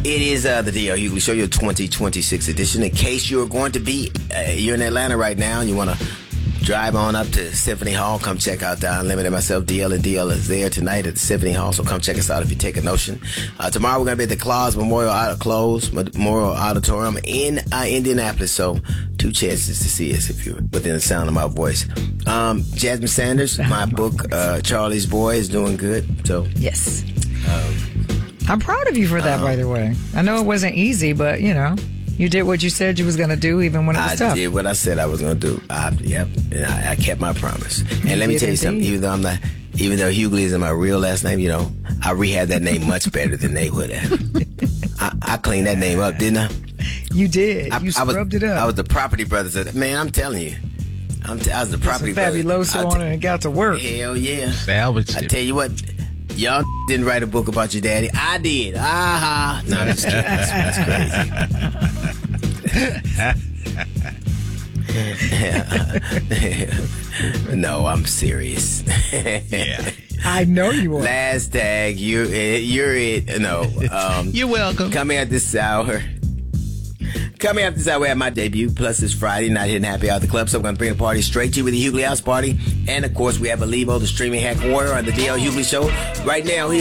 It is the D.L. Hughley Show, your 2026 edition. In case you're going to be, you're in Atlanta right now and you want to drive on up to Symphony Hall, come check out the Unlimited. Myself, DL, and DL is there tonight at the Symphony Hall, so come check us out if you take a notion. Tomorrow we're going to be at the Claus Memorial Auditorium in Indianapolis, so 2 chances to see us if you're within the sound of my voice. Jasmine Sanders, my book, Charlie's Boy, is doing good. So yes. I'm proud of you for that, by the way. I know it wasn't easy, but, you know, you did what you said you was going to do, even when it was tough. I did what I said I was going to do. And I kept my promise. And let me tell you something, even though Hughley isn't my real last name, you know, I rehabbed that name much better than they would have. I cleaned that name up, didn't I? You did. You scrubbed it up. I was the Property Brothers. Man, I'm telling you. I was the Property Brothers. Fabuloso on it and got to work. Hell yeah. Salvaged it. I tell you what. Y'all didn't write a book about your daddy. I did. Aha. No, that's kidding. That's crazy. No, I'm serious. Yeah. I know you are. Last tag, you're it. No. You're welcome. Coming at this hour. Coming up this hour, we have my debut. Plus, it's Friday night hitting happy hour at the club, so I'm going to bring the party straight to you with the Hughley House Party. And, of course, we have Alivo, the streaming hack warrior, on the DL Hughley Show. Right now,